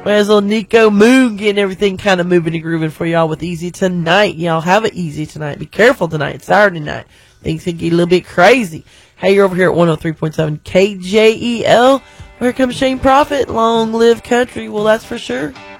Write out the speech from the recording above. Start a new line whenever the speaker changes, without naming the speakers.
Where's little Nico Moon getting everything kind of moving and grooving for y'all with Easy tonight. Y'all have it easy tonight. Be careful tonight. It's Saturday night. Things can get a little bit crazy. Hey, you're over here at 103.7 KJEL. Here comes Shane Prophet. Long live country. Well, that's for sure.